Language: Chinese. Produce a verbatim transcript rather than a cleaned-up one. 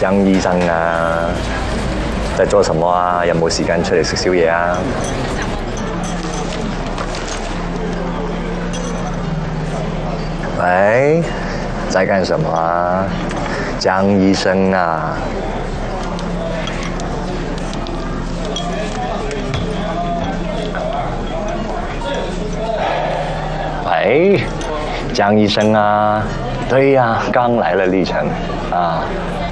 江醫生啊，在做什麼啊？有冇時間出嚟食宵夜啊？喂，在幹什麼啊？江醫生啊？喂，江醫生啊？對呀、啊，剛來了歷程啊。